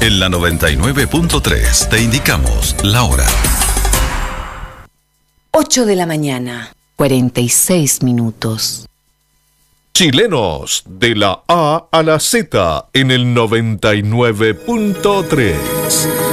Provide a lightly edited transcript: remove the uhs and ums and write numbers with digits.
En la 99.3 te indicamos la hora. 8 de la mañana, 46 minutos. Chilenos, de la A a la Z en el 99.3.